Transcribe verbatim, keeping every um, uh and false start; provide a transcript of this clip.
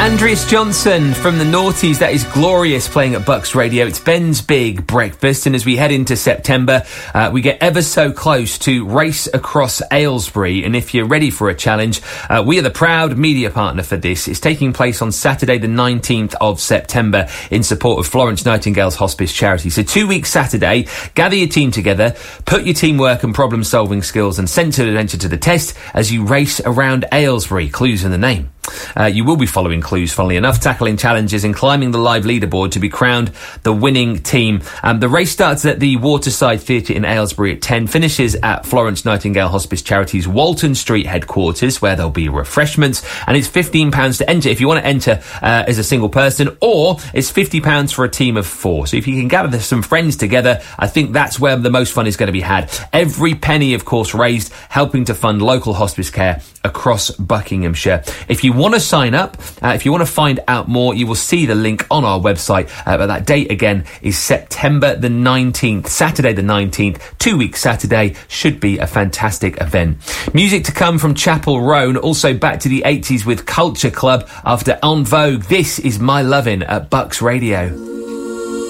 Andreas Johnson from the Naughties, that is Glorious, playing at Bucks Radio. It's Ben's Big Breakfast, and as we head into September, uh, we get ever so close to Race Across Aylesbury, and if you're ready for a challenge, uh, we are the proud media partner for this. It's taking place on Saturday the nineteenth of September in support of Florence Nightingale's Hospice Charity. So two weeks Saturday, gather your team together, put your teamwork and problem-solving skills and sense of adventure to the test as you race around Aylesbury. Clues in the name. Uh, you will be following clues, funnily enough, tackling challenges and climbing the live leaderboard to be crowned the winning team. Um, the race starts at the Waterside Theatre in Aylesbury at ten, finishes at Florence Nightingale Hospice Charity's Walton Street headquarters, where there'll be refreshments, and it's fifteen pounds to enter if you want to enter uh, as a single person, or it's fifty pounds for a team of four. So if you can gather some friends together, I think that's where the most fun is going to be had. Every penny, of course, raised helping to fund local hospice care across Buckinghamshire. If you want to sign up, uh, if you want to find out more, you will see the link on our website. Uh, but that date again is September the nineteenth, Saturday the nineteenth, two weeks Saturday. Should be a fantastic event. Music to come from Chapel Roan, also back to the eighties with Culture Club after En Vogue. This is My Lovin' at Bucks Radio.